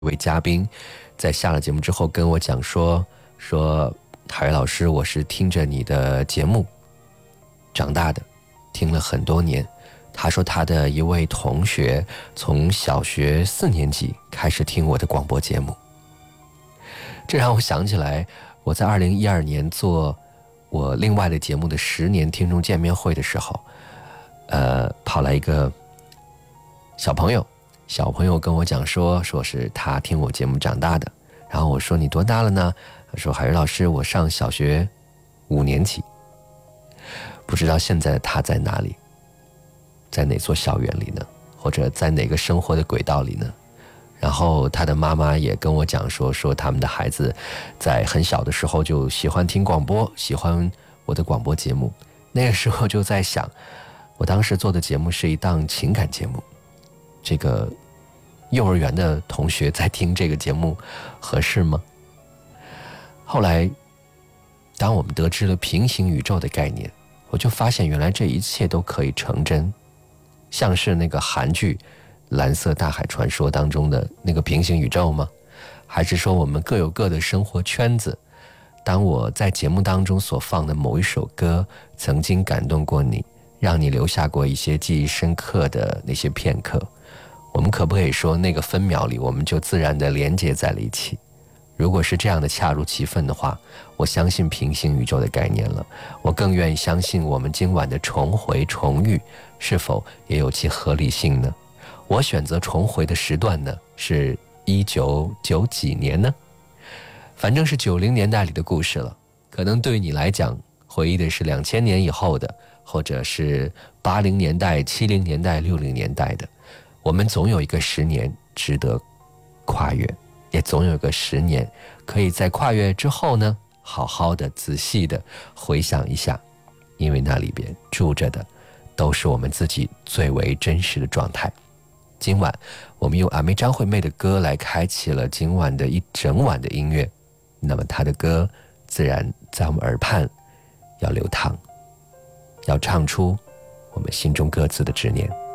一位嘉宾在下了节目之后跟我讲说海瑞老师，我是听着你的节目长大的，听了很多年。他说他的一位同学从小学4年级开始听我的广播节目，这让我想起来我在2012年做我另外的节目的10年听众见面会的时候，跑来一个小朋友跟我讲说是他听我节目长大的。然后我说你多大了呢？他说海瑞老师，我上小学5年级。不知道现在他在哪里，在哪座校园里呢？或者在哪个生活的轨道里呢？然后他的妈妈也跟我讲说他们的孩子在很小的时候就喜欢听广播，喜欢我的广播节目。那个时候就在想，我当时做的节目是一档情感节目，这个幼儿园的同学在听这个节目合适吗？后来当我们得知了平行宇宙的概念，我就发现原来这一切都可以成真，像是那个韩剧《蓝色大海传说》当中的那个平行宇宙吗？还是说我们各有各的生活圈子？当我在节目当中所放的某一首歌曾经感动过你，让你留下过一些记忆深刻的那些片刻，我们可不可以说那个分秒里我们就自然地连接在了一起？如果是这样的恰如其分的话，我相信平行宇宙的概念了。我更愿意相信我们今晚的重回重遇是否也有其合理性呢？我选择重回的时段呢，是1990几年呢？反正是90年代里的故事了。可能对你来讲回忆的是2000年以后的，或者是80年代、70年代、60年代的。我们总有一个10年值得跨越，也总有一个10年可以在跨越之后呢，好好的仔细的回想一下，因为那里边住着的都是我们自己最为真实的状态。今晚我们用阿妹张惠妹的歌来开启了今晚的一整晚的音乐，那么她的歌自然在我们耳畔要流淌，要唱出我们心中各自的执念。